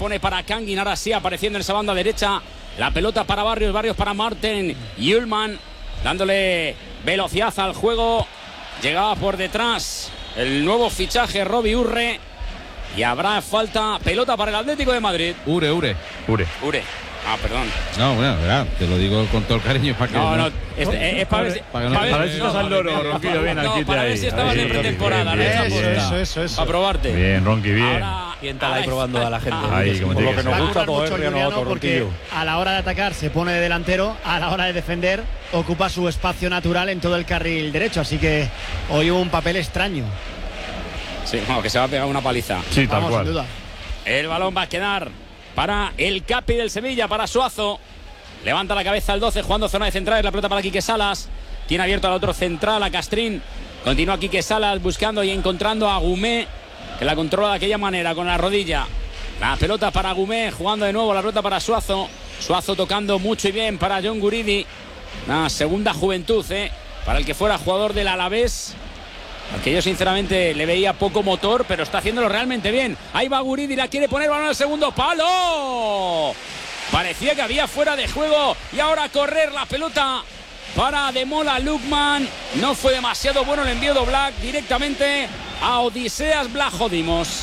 pone para Kangin, ahora sí apareciendo en esa banda derecha. La pelota para Barrios, Barrios para Marten Ullmann, dándole velocidad al juego. Llegaba por detrás el nuevo fichaje Robbie Urre. Y habrá falta, pelota para el Atlético de Madrid. Ure. Ah, perdón. No, bueno, verdad, te lo digo con todo el cariño para que. No, es para ver si. Para ver si estás al loro, Ronquillo, bien aquí. Para ver si estabas en pretemporada. Eso. Para probarte. Bien, Ronqui, bien. Siéntala ahí probando a la gente. Ahí, como Por lo que nos gusta mucho todo, Juliano, porque a la hora de atacar se pone de delantero, a la hora de defender ocupa su espacio natural en todo el carril derecho, así que hoy hubo un papel extraño. Sí, vamos, que se va a pegar una paliza. Sí, tal Vamos, cual. sin duda. El balón va a quedar para el Capi del Sevilla, para Suazo. Levanta la cabeza al 12, jugando zona de centrales, la pelota para Quique Salas. Tiene abierto al otro central, a Castrín. Continúa Quique Salas buscando y encontrando a Gumé, que la controla de aquella manera, con la rodilla. La pelota para Gumé, jugando de nuevo la pelota para Suazo. Suazo tocando mucho y bien para John Guridi. Una segunda juventud, para el que fuera jugador del Alavés. Aunque yo sinceramente le veía poco motor, pero está haciéndolo realmente bien. Ahí va Guridi, la quiere poner, balón al segundo palo. Parecía que había fuera de juego. Y ahora a correr la pelota para Ademola Lookman. No fue demasiado bueno el envío de Oblak directamente a Odiseas Vlachodimos.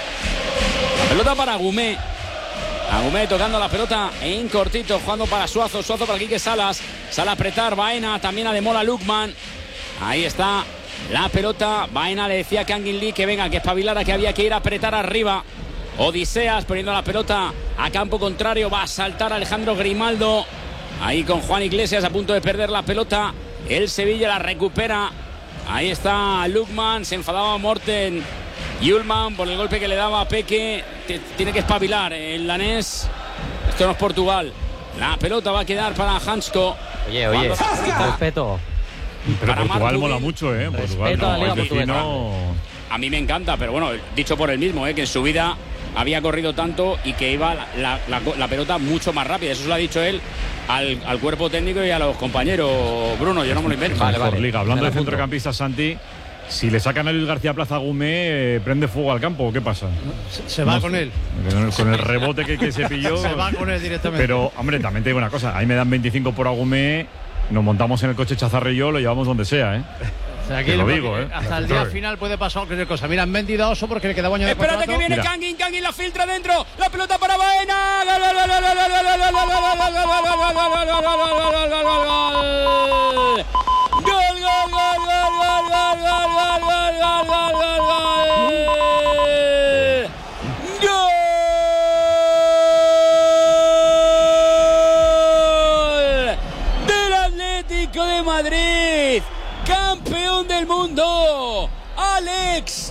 La pelota para Gumé. Agumé tocando la pelota en cortito, jugando para Suazo. Suazo para Quique Salas. Sale a apretar Baena, también Ademola Lookman. Ahí está la pelota. Baena le decía a Kangin Lee que venga, que espabilara, que había que ir a apretar arriba. Odiseas poniendo la pelota a campo contrario. Va a saltar Alejandro Grimaldo. Ahí con Juan Iglesias a punto de perder la pelota. El Sevilla la recupera. Ahí está Lookman. Se enfadaba Morten Ullmann por el golpe que le daba a Peque. Tiene que espabilar el danés. Esto no es Portugal. La pelota va a quedar para Hansko. Oye, respeto. Pero Portugal Marco mola Uri. mucho, Portugal. Respeto a la Liga Portuguesa. A mí me encanta, pero bueno, dicho por él mismo, que en su vida había corrido tanto y que iba la pelota mucho más rápida. Eso se lo ha dicho él al cuerpo técnico y a los compañeros. Bruno, yo no me lo invento. Vale. Liga. Hablando de centrocampistas, Santi, si le sacan a Luis García Plaza a Gumé, ¿prende fuego al campo o qué pasa? Se va con él. Con el rebote que se pilló. Se va con él directamente. Pero, hombre, también te digo una cosa. Ahí me dan 25 por Agumé. Nos montamos en el coche Chazarre y yo, lo llevamos donde sea, O sea, aquí te lo digo, hasta el día final puede pasar cualquier cosa. Mira, han vendido a Oso porque le queda año de Espérate contrato. que viene Kangin, Kangin la filtra dentro, la pelota para Baena. De Madrid, campeón del mundo, Alex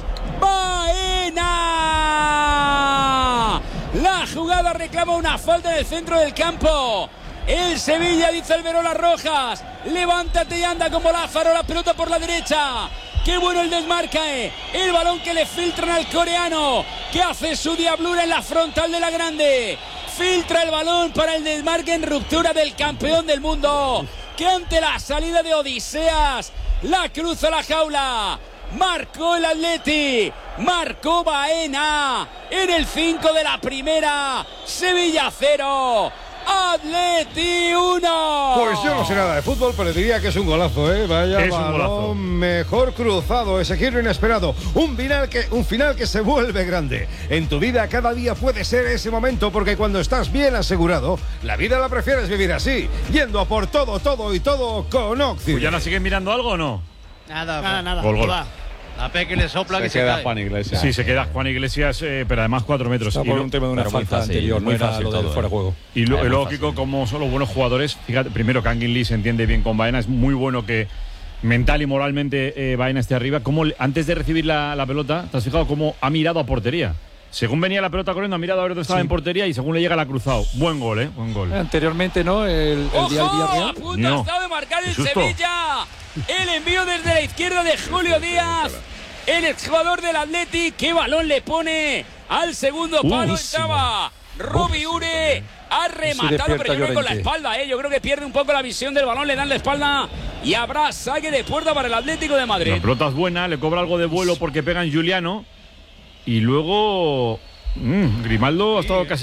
Baena. La jugada reclama una falta en el centro del campo. El Sevilla, dice el Verolas Rojas, levántate y anda como Lázaro, la pelota por la derecha. Qué bueno el desmarque, el balón que le filtran al coreano, que hace su diablura en la frontal de la grande. Filtra el balón para el desmarque en ruptura del campeón del mundo, que ante la salida de Odiseas la cruza la jaula. Marcó el Atleti, marcó Baena en el 5 de la primera. Sevilla 0, Atleti 1. Pues yo no sé nada de fútbol, pero diría que es un golazo, Vaya es balón, un golazo. Mejor cruzado, ese giro inesperado, un final que se vuelve grande. En tu vida cada día puede ser ese momento, porque cuando estás bien asegurado, la vida la prefieres vivir así, yendo a por todo y todo con Occident. ¿Ya la siguen mirando algo o no? Nada. Gol. La Peque le sopla que Se se queda cae. Juan Iglesias. Sí, se queda Juan Iglesias, pero además 4 metros. Está Y por lo- un tema de una pero muy falta fácil, anterior, no muy era fácil lo del todo, fuera de juego. Y Muy luego, fácil. como son los buenos jugadores, fíjate, primero Kangin Lee se entiende bien con Baena, es muy bueno que mental y moralmente Baena esté arriba. Antes de recibir la pelota, ¿te has fijado cómo ha mirado a portería? Según venía la pelota corriendo, ha mirado a ver dónde estaba en portería y según le llega la ha cruzado. Buen gol, buen gol. Anteriormente, ¿no? El día del ¡Ojo! Villarreal. A punto No. está de marcar ¡Qué el susto! Sevilla. El envío desde la izquierda de Julio Díaz, el exjugador del Atleti. ¡Qué balón le pone al segundo palo! Buenísimo. Estaba Robbie Ure. Ha rematado, despierta pero yo creo que con la Llorente. espalda, Yo creo que pierde un poco la visión del balón, le dan la espalda y habrá saque de puerta para el Atlético de Madrid. La pelota es buena, le cobra algo de vuelo porque pega en Juliano. Y luego Grimaldo ha estado casi